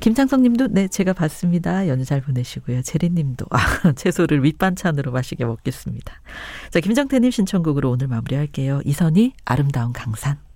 김창성 님도 네, 제가 봤습니다. 연휴 잘 보내시고요. 재리 님도 채소를 밑반찬으로 맛있게 먹겠습니다. 자, 김정태님 신청곡으로 오늘 마무리할게요. 이선희 아름다운 강산.